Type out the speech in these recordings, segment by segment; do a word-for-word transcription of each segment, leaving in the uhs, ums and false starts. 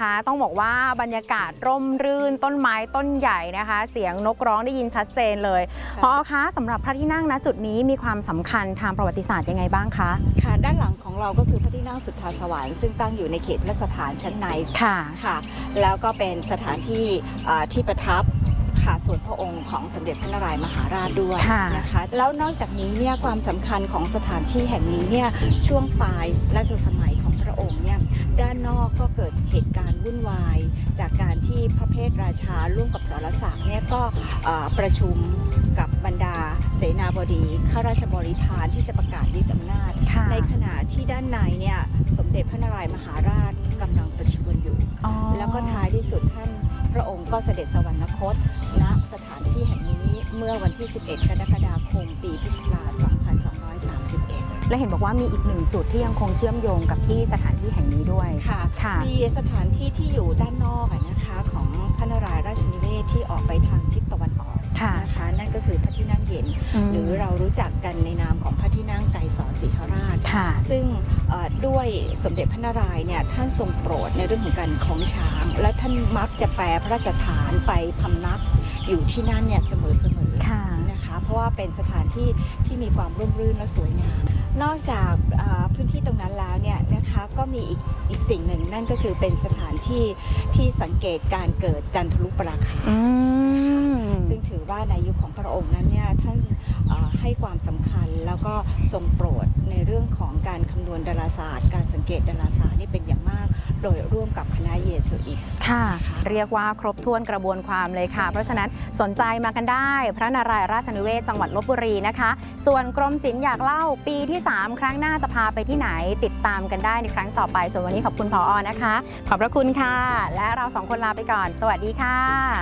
นะคะต้องบอกว่าบรรยากาศร่มรื่นต้นไม้ต้นใหญ่นะคะเสียงนกร้องได้ยินชัดเจนเลยพอคะสำหรับพระที่นั่งณจุดนี้มีความสำคัญทางประวัติศาสตร์ยังไงบ้างคะค่ะด้านหลังของเราก็คือพระที่นั่งสุทธาสวรรค์ซึ่งตั้งอยู่ในเขตพระราชฐานชั้นในค่ะค่ะแล้วก็เป็นสถานที่ที่ประทับค่ะส่วนพระองค์ของสมเด็จพระนารายณ์มหาราชด้วยนะคะแล้วนอกจากนี้เนี่ยความสำคัญของสถานที่แห่งนี้เนี่ยช่วงปลายรัชสมัยของพระองค์เนี่ยด้านนอกก็เกิดเหตุการณ์วุ่นวายจากการที่พระเพทราชาร่วมกับสารศักดิ์เนี่ยก็ประชุมกับบรรดาเสนาบดีข้าราชบริพารที่จะประกาศยึดอำนาจในขณะที่ด้านในเนี่ยสมเด็จพระนารายณ์มหาราชกำลังประชวรอยู่แล้วก็ท้ายที่สุดท่านพระองค์ก็เสด็จสวรรคตณสถานที่แห่งนี้เมื่อวันที่สิบเอ็ดกรกฎาคมปีพุทธศักราชสองพันสองร้อยสามสิบเอ็ดและเห็นบอกว่ามีอีกหนึ่งจุดที่ยังคงเชื่อมโยงกับที่สถานที่แห่งนี้ด้วยค่ะมีสถานที่ที่อยู่ด้านนอกนะคะของพระนารายณ์ราชนิเวศที่ออกไปทางทิศตะวันออกนะคะนั่นก็คือพระที่นั่งเย็นหรือเรารู้จักกันในนามของพระที่นั่งไกรสอนศรีหราชซึ่งด้วยสมเด็จพระนารายณ์เนี่ยท่านทรงโปรดในเรื่องของการคล้องช้างและท่านมักจะแปรพระราชฐานไปพำนักอยู่ที่นั่นเนี่ยเสมอๆนะคะเพราะว่าเป็นสถานที่ที่มีความร่มรื่นและสวยงามนอกจากพื้นที่ตรงนั้นแล้วเนี่ยนะคะก็มีอีกอีกสิ่งหนึ่งนั่นก็คือเป็นสถานที่ที่สังเกตการเกิดจันทรุปราคาซึ่งถือว่าในยุคของพระองค์นั้นเนี่ยท่านให้ความสำคัญแล้วก็ทรงโปรดในเรื่องของการคำนวณดาราศาสตร์การสังเกตดาราศาสตร์นี่เป็นอย่างมากโดยร่วมกับคณะเยซูอิตค่ะเรียกว่าครบถ้วนกระบวนความเลยค่ะเพราะฉะนั้นสนใจมากันได้พระนารายณ์ราชนิเวศจังหวัดลพบุรีนะคะส่วนกรมศิลป์อยากเล่าปีที่สามครั้งหน้าจะพาไปที่ไหนติดตามกันได้ในครั้งต่อไปส่วนวันนี้ขอบคุณผอ.นะคะขอบพระคุณค่ะและเราสองคนลาไปก่อนสวัสดีค่ะ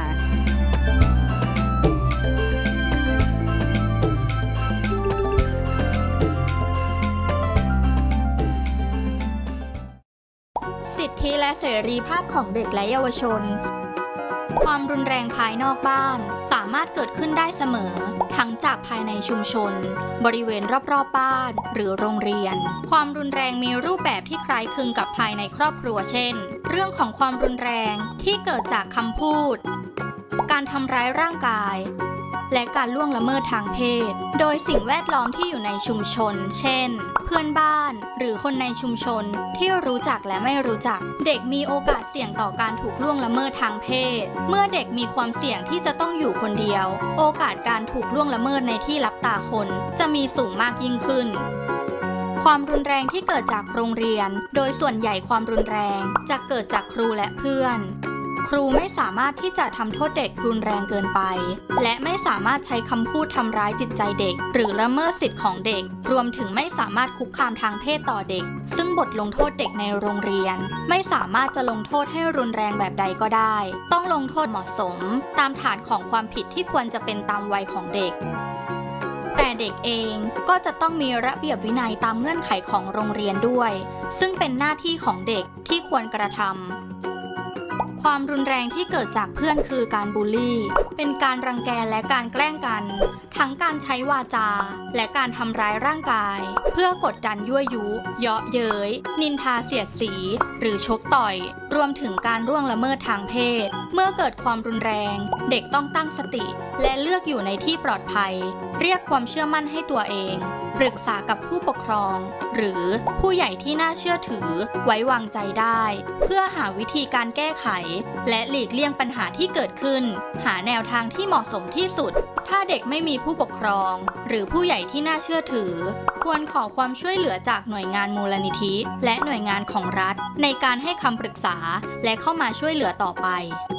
สิทธิและเสรีภาพของเด็กและเยาวชนความรุนแรงภายนอกบ้านสามารถเกิดขึ้นได้เสมอทั้งจากภายในชุมชนบริเวณรอบๆบ้านหรือโรงเรียนความรุนแรงมีรูปแบบที่คล้ายคลึงกับภายในครอบครัวเช่นเรื่องของความรุนแรงที่เกิดจากคำพูดการทำร้ายร่างกายและการล่วงละเมิดทางเพศโดยสิ่งแวดล้อมที่อยู่ในชุมชนเช่นเพื่อนบ้านหรือคนในชุมชนที่รู้จักและไม่รู้จักเด็กมีโอกาสเสี่ยงต่อการถูกล่วงละเมิดทางเพศเมื่อเด็กมีความเสี่ยงที่จะต้องอยู่คนเดียวโอกาสการถูกล่วงละเมิดในที่ลับตาคนจะมีสูงมากยิ่งขึ้นความรุนแรงที่เกิดจากโรงเรียนโดยส่วนใหญ่ความรุนแรงจะเกิดจากครูและเพื่อนครูไม่สามารถที่จะทำโทษเด็กรุนแรงเกินไปและไม่สามารถใช้คำพูดทำร้ายจิตใจเด็กหรือละเมิดสิทธิ์ของเด็กรวมถึงไม่สามารถคุกคามทางเพศต่อเด็กซึ่งบทลงโทษเด็กในโรงเรียนไม่สามารถจะลงโทษให้รุนแรงแบบใดก็ได้ต้องลงโทษเหมาะสมตามฐานของความผิดที่ควรจะเป็นตามวัยของเด็กแต่เด็กเองก็จะต้องมีระเบียบวินัยตามเงื่อนไขของโรงเรียนด้วยซึ่งเป็นหน้าที่ของเด็กที่ควรกระทำความรุนแรงที่เกิดจากเพื่อนคือการบูลลี่เป็นการรังแกและการแกล้งกันทั้งการใช้วาจาและการทำร้ายร่างกายเพื่อกดดันยั่วยุเยาะเย้ยนินทาเสียดสีหรือชกต่อยรวมถึงการล่วงละเมิดทางเพศเมื่อเกิดความรุนแรงเด็กต้องตั้งสติและเลือกอยู่ในที่ปลอดภัยเรียกความเชื่อมั่นให้ตัวเองปรึกษากับผู้ปกครองหรือผู้ใหญ่ที่น่าเชื่อถือไว้วางใจได้เพื่อหาวิธีการแก้ไขและหลีกเลี่ยงปัญหาที่เกิดขึ้นหาแนวทางที่เหมาะสมที่สุดถ้าเด็กไม่มีผู้ปกครองหรือผู้ใหญ่ที่น่าเชื่อถือควรขอความช่วยเหลือจากหน่วยงานมูลนิธิและหน่วยงานของรัฐในการให้คำปรึกษาและเข้ามาช่วยเหลือต่อไป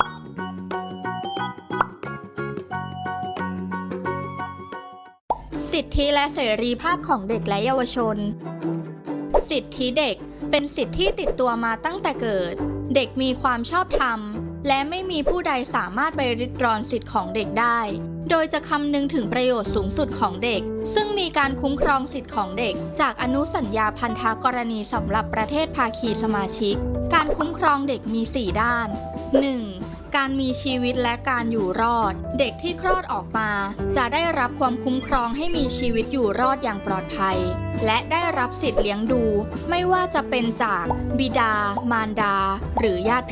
สิทธิและเสรีภาพของเด็กและเยาวชนสิทธิเด็กเป็นสิทธิที่ติดตัวมาตั้งแต่เกิดเด็กมีความชอบธรรมและไม่มีผู้ใดสามารถไปริดรอนสิทธิของเด็กได้โดยจะคำนึงถึงประโยชน์สูงสุดของเด็กซึ่งมีการคุ้มครองสิทธิของเด็กจากอนุสัญญาพันธกรณีสำหรับประเทศภาคีสมาชิกการคุ้มครองเด็กมีสี่ด้าน หนึ่งการมีชีวิตและการอยู่รอดเด็กที่คลอดออกมาจะได้รับความคุ้มครองให้มีชีวิตอยู่รอดอย่างปลอดภัยและได้รับสิทธิเลี้ยงดูไม่ว่าจะเป็นจากบิดามารดาหรือญาติ